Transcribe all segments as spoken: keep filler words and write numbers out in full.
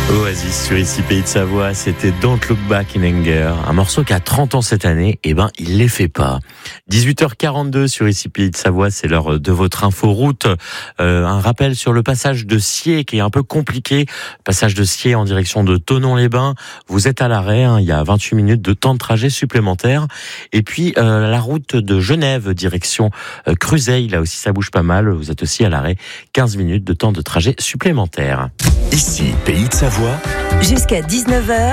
Oasis sur ici Pays de Savoie, c'était Don't Look Back in Anger, un morceau qui a trente ans cette année, et ben il les fait pas. dix-huit heures quarante-deux sur ici Pays de Savoie, c'est l'heure de votre inforoute. Euh, un rappel sur le passage de Sciez qui est un peu compliqué, passage de Sciez en direction de Thonon-les-Bains. Vous êtes à l'arrêt, hein, il y a vingt-huit minutes de temps de trajet supplémentaire. Et puis euh, la route de Genève direction euh, Cruzeil, là aussi ça bouge pas mal. Vous êtes aussi à l'arrêt, quinze minutes de temps de trajet supplémentaire. Ici, Pays de Savoie. Jusqu'à dix-neuf heures.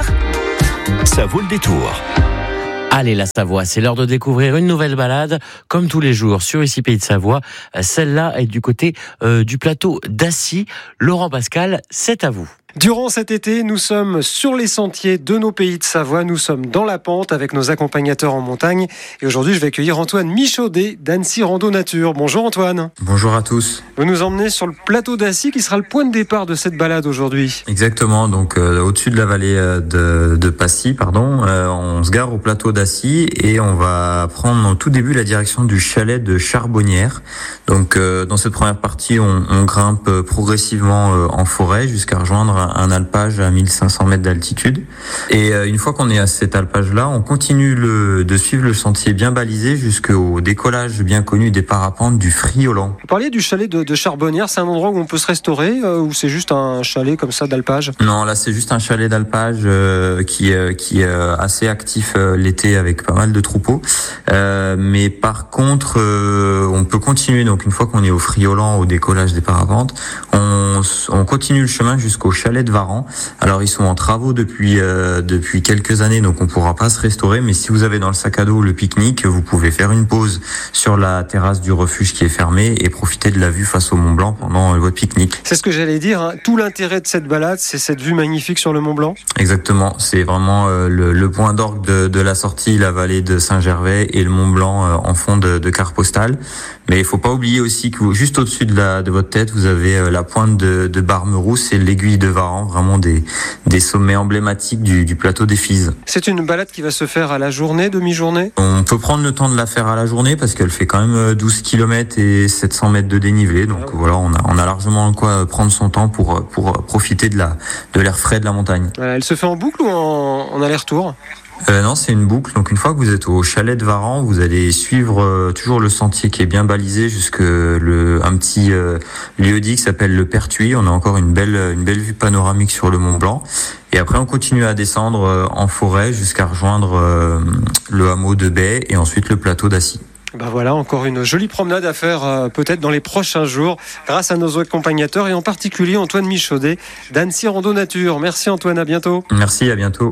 Ça vaut le détour. Allez, la Savoie, c'est l'heure de découvrir une nouvelle balade, comme tous les jours, sur ici Pays de Savoie. Celle-là est du côté euh, du plateau d'Assy. Laurent Pascal, c'est à vous. Durant cet été, nous sommes sur les sentiers de nos Pays de Savoie. Nous sommes dans la pente avec nos accompagnateurs en montagne. Et aujourd'hui, je vais accueillir Antoine Michaudet d'Annecy Rando Nature. Bonjour Antoine. Bonjour à tous. Vous nous emmenez sur le plateau d'Assy qui sera le point de départ de cette balade aujourd'hui. Exactement. Donc euh, au-dessus de la vallée de, de Passy, pardon, euh, on se gare au plateau d'Assy et on va prendre au tout début la direction du chalet de Charbonnières. Donc euh, dans cette première partie, on, on grimpe progressivement euh, en forêt jusqu'à rejoindre un alpage à mille cinq cents mètres d'altitude. Et euh, une fois qu'on est à cet alpage-là, on continue le, de suivre le sentier bien balisé jusqu'au décollage bien connu des parapentes du Friolan. Vous parliez du chalet de, de Charbonnières, c'est un endroit où on peut se restaurer euh, ou c'est juste un chalet comme ça d'alpage ? Non, là c'est juste un chalet d'alpage euh, qui, euh, qui est euh, assez actif euh, l'été avec pas mal de troupeaux. Euh, mais par contre, euh, on peut continuer. Donc une fois qu'on est au Friolan, au décollage des parapentes, on, on continue le chemin jusqu'au chalet de Varan. Alors ils sont en travaux depuis euh, depuis quelques années, donc on pourra pas se restaurer, mais si vous avez dans le sac à dos le pique-nique, vous pouvez faire une pause sur la terrasse du refuge qui est fermée et profiter de la vue face au Mont Blanc pendant euh, votre pique-nique. C'est ce que j'allais dire, hein. Tout l'intérêt de cette balade, c'est cette vue magnifique sur le Mont Blanc. Exactement, c'est vraiment euh, le, le point d'orgue de, de la sortie, la vallée de Saint-Gervais et le Mont Blanc euh, en fond de, de carte postale. Mais il faut pas oublier aussi que vous, juste au-dessus de la de votre tête, vous avez euh, la pointe de, de Barmerousse et l'aiguille de Varan, vraiment des des sommets emblématiques du, du plateau des Fises. C'est une balade qui va se faire à la journée, demi-journée ? On peut prendre le temps de la faire à la journée parce qu'elle fait quand même douze kilomètres et sept cents mètres de dénivelé. Donc ah oui. Voilà, on a on a largement quoi prendre son temps pour pour profiter de la de l'air frais de la montagne. Voilà, elle se fait en boucle ou en, en aller-retour ? Euh, non, c'est une boucle. Donc une fois que vous êtes au chalet de Varan, vous allez suivre euh, toujours le sentier qui est bien balisé jusque le un petit euh, lieu-dit qui s'appelle le Pertuis. On a encore une belle une belle vue panoramique sur le Mont Blanc. Et après, on continue à descendre euh, en forêt jusqu'à rejoindre euh, le hameau de Baie et ensuite le plateau d'Assy. Ben voilà, encore une jolie promenade à faire euh, peut-être dans les prochains jours grâce à nos accompagnateurs et en particulier Antoine Michaudet d'Annecy Rando Nature. Merci Antoine, à bientôt. Merci, à bientôt.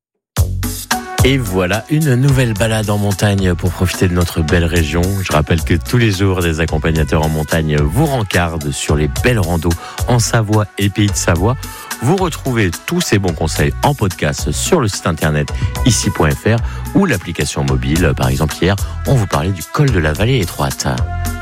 Et voilà une nouvelle balade en montagne pour profiter de notre belle région. Je rappelle que tous les jours, des accompagnateurs en montagne vous rencardent sur les belles randos en Savoie et Pays de Savoie. Vous retrouvez tous ces bons conseils en podcast sur le site internet ici point f r ou l'application mobile. Par exemple, hier, on vous parlait du col de la Vallée étroite.